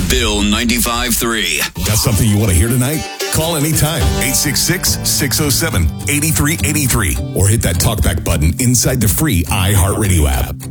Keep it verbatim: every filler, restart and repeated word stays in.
Bill ninety-five three. Got something you want to hear tonight? Call anytime, eight six six, six oh seven, eight three eight three, or hit that talkback button inside the free iHeartRadio app.